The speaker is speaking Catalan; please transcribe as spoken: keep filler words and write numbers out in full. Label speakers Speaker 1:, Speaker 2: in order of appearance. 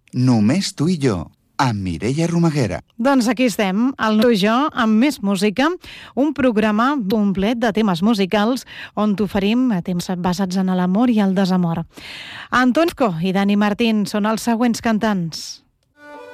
Speaker 1: Només tu i jo, amb Mireia Romaguera.
Speaker 2: Doncs aquí estem, el Tu i jo, amb més música, un programa complet de temes musicals on t'oferim temes basats en l'amor i el desamor. Antoni Fco i Dani Martín són els següents cantants.